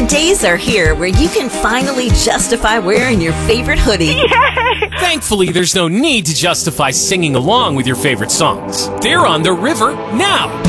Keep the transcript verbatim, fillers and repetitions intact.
days are here where you can finally justify wearing your favorite hoodie. Yay! Thankfully, there's no need to justify singing along with your favorite songs. They're on the river now.